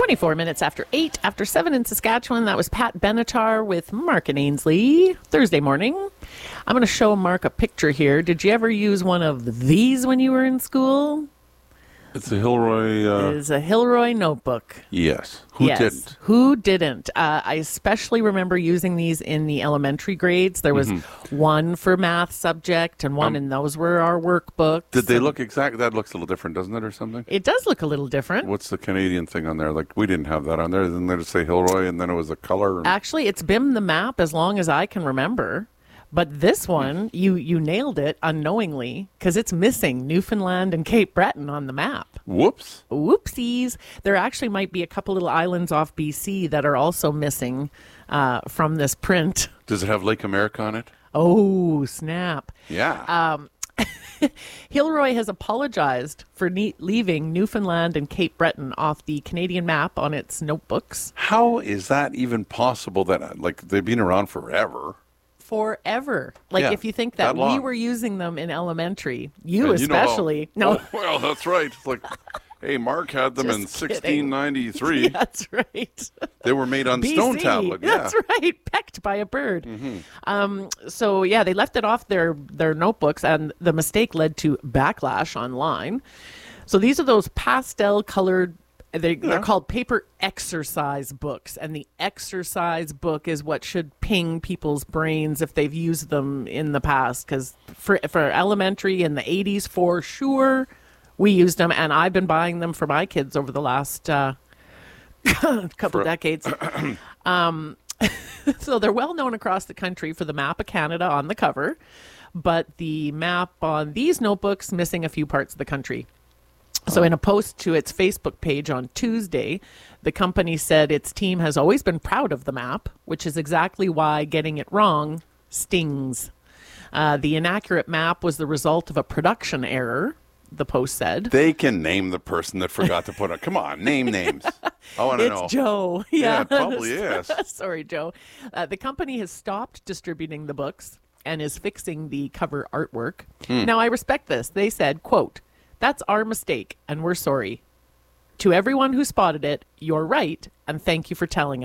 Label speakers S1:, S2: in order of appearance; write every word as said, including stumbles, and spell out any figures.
S1: twenty-four minutes after eight, after seven in Saskatchewan. That was Pat Benatar with Mark and Ainsley. Thursday morning. I'm going to show Mark a picture here. Did you ever use one of these when you were in school?
S2: It's a Hilroy. Uh,
S1: It is a Hilroy notebook.
S2: yes. Who
S1: yes.
S2: didn't?
S1: Who didn't? Uh, I especially remember using these in the elementary grades. There was
S2: Mm-hmm.
S1: one for math subject and one,
S2: Um,
S1: and those were our workbooks.
S2: Did they
S1: And
S2: look exact? That looks a little different, doesn't it, or something?
S1: It does look a little different.
S2: What's the Canadian thing on there? Like, we didn't have that on there. Didn't they just say Hilroy and then it was a color? And...
S1: Actually, it's been the map as long as I can remember. But this one, you, you nailed it unknowingly because it's missing Newfoundland and Cape Breton on the map.
S2: Whoops.
S1: Whoopsies. There actually might be a couple little islands off B C that are also missing uh, from this print.
S2: Does it have Lake America on it?
S1: Oh, snap.
S2: Yeah.
S1: Um, Hilroy has apologized for ne- leaving Newfoundland and Cape Breton off the Canadian map on its notebooks.
S2: How is that even possible? That like they've been around forever.
S1: Forever. Like,
S2: Yeah,
S1: if you think that,
S2: that
S1: we
S2: long.
S1: were using them in elementary, you
S2: And you know how-
S1: especially. no,
S2: Oh, well, that's right. It's like, hey, Mark had them in
S1: Just kidding.
S2: sixteen ninety-three.
S1: that's right.
S2: They were made on
S1: B C.
S2: stone tablet. Yeah.
S1: That's right. Pecked by a bird.
S2: Mm-hmm.
S1: Um, so, yeah, they left it off their, their notebooks, and the mistake led to backlash online. So these are those pastel-colored, they,
S2: Yeah.
S1: they're called paper exercise books, and the exercise book is what should ping people's brains if they've used them in the past, because for, for elementary in the eighties, for sure, we used them, and I've been buying them for my kids over the last uh, couple
S2: For-
S1: decades. um, so they're well known across the country for the map of Canada on the cover, but the map on these notebooks missing a few parts of the country. So in a post to its Facebook page on Tuesday, the company said its team has always been proud of the map, which is exactly why getting it wrong stings. Uh, the inaccurate map was the result of a production error, the post said.
S2: They can name the person that forgot to put it. Come on, name names. I want to
S1: It's
S2: know.
S1: Joe.
S2: Yeah,
S1: Yeah,
S2: it probably is.
S1: Sorry, Joe. Uh, the company has stopped distributing the books and is fixing the cover artwork.
S2: Hmm.
S1: Now, I respect this. They said, quote, "That's our mistake, and we're sorry. To everyone who spotted it, you're right, and thank you for telling us."